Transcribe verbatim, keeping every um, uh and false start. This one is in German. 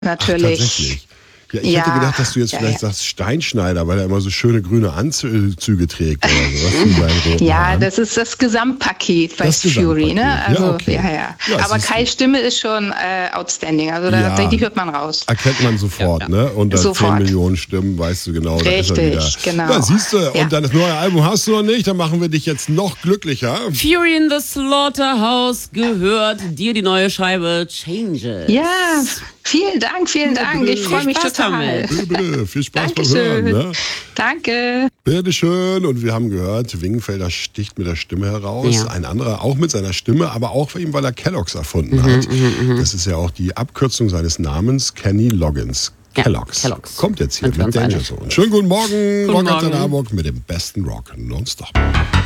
natürlich. Ach, tatsächlich. Ja, ich Ja, hätte gedacht, dass du jetzt ja, vielleicht ja. sagst Steinschneider, weil er immer so schöne grüne Anzüge trägt oder so. Was in seinen roten Ja, Haaren. das ist das Gesamtpaket bei Das Fury, ne? Gesamtpaket. Also, Ja, okay. ja, ja. Ja, Aber siehst du. Kais Stimme ist schon äh, outstanding. Also da, Ja. die hört man raus. Erkennt man sofort, Ja, ja. ne? Unter Sofort. zehn Millionen Stimmen weißt du genau, da ist er Richtig, wieder. genau. Ja, siehst du, Ja. und dann das neue Album hast du noch nicht, dann machen wir dich jetzt noch glücklicher. Fury in the Slaughterhouse gehört dir die neue Scheibe Changes. Ja, vielen Dank, vielen Dank. Ich freue mich Spaß total. damit. Bitte, bitte, viel Spaß beim Dankeschön. Hören, ne? Danke. Bitteschön. Und wir haben gehört, Wingenfelder sticht mit der Stimme heraus. Ja. Ein anderer auch mit seiner Stimme, aber auch für ihn, weil er Kellogg's erfunden hat. Das ist ja auch die Abkürzung seines Namens, Kenny Loggins. Ja, Kellogg's. Kellogg's. Kommt jetzt hier Sind wir mit uns Danger einig. Zone. Schönen guten Morgen, Guten Rock Morgen. Hamburg mit dem besten Rock nonstop.